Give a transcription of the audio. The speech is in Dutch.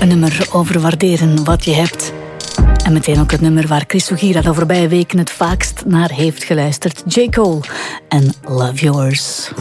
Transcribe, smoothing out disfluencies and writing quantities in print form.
Een nummer over waarderen wat je hebt. En meteen ook het nummer waar Chris Sugira de voorbije weken het vaakst naar heeft geluisterd. J. Cole en Love Yours.